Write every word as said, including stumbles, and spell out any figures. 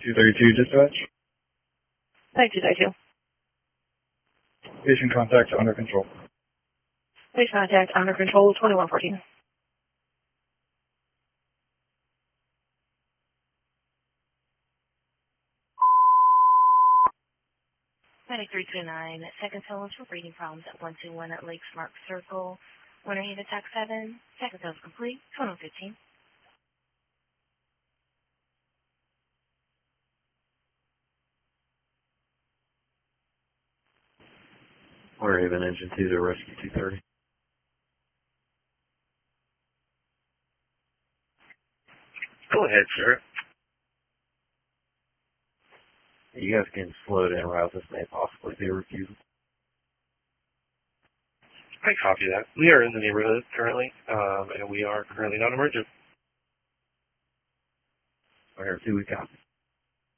two thirty-two dispatch. ninety-two thirty-two. Patient contact under control. Patient contact under control, twenty-one fourteen. ninety-three twenty-nine, second tones for breathing problems at one two one at Lake Smart Circle. Winter heat attack seven, second tones complete, twenty-one fifteen. Or even engine two to rescue two thirty. Go ahead, sir. You guys can slow down route. This may possibly be a refusal. I copy that. We are in the neighborhood currently, um, and we are currently not emergent. Or two we copy.